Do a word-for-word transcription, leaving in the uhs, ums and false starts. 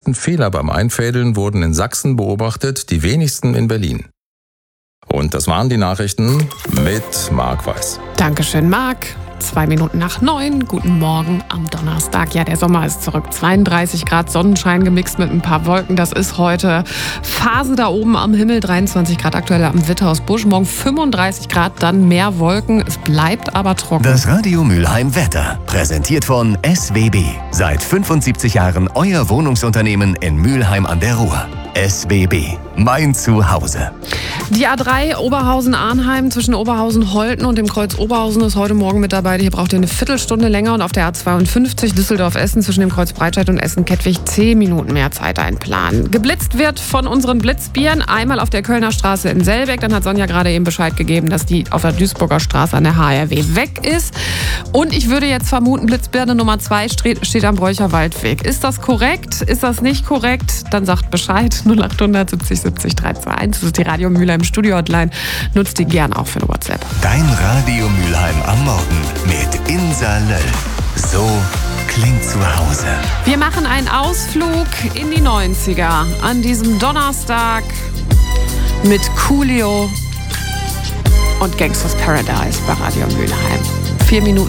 meisten Fehler beim Einfädeln wurden in Sachsen beobachtet, die wenigsten in Berlin. Und das waren die Nachrichten mit Marc Weiß. Dankeschön, Marc. Zwei Minuten nach neun. Guten Morgen am Donnerstag. Ja, der Sommer ist zurück. zweiunddreißig Grad Sonnenschein gemixt mit ein paar Wolken. Das ist heute Phase da oben am Himmel. dreiundzwanzig Grad aktuell am Witterhausbusch. Morgen fünfunddreißig Grad, dann mehr Wolken. Es bleibt aber trocken. Das Radio Mülheim Wetter. Präsentiert von S W B. Seit fünfundsiebzig Jahren euer Wohnungsunternehmen in Mülheim an der Ruhr. S W B. Mein Zuhause. Die A drei Oberhausen-Arnheim zwischen Oberhausen-Holten und dem Kreuz Oberhausen ist heute Morgen mit dabei. Hier braucht ihr eine Viertelstunde länger. Und auf der A zweiundfünfzig Düsseldorf-Essen zwischen dem Kreuz Breitscheid und Essen-Kettwig zehn Minuten mehr Zeit einplanen. Geblitzt wird von unseren Blitzbieren. Einmal auf der Kölner Straße in Selbeck. Dann hat Sonja gerade eben Bescheid gegeben, dass die auf der Duisburger Straße an der H R W weg ist. Und ich würde jetzt vermuten, Blitzbirne Nummer zwei steht am Bräucher Waldweg. Ist das korrekt? Ist das nicht korrekt? Dann sagt Bescheid. null acht hundert siebzig siebzig drei zwei eins. Das ist die Radio Mülheim Studio Hotline. Nutzt die gern auch für WhatsApp. Dein Radio Mülheim am Morgen mit Insa Löll. So klingt zu Hause. Wir machen einen Ausflug in die neunziger an diesem Donnerstag mit Coolio und Gangsters Paradise bei Radio Mülheim. Vier Minuten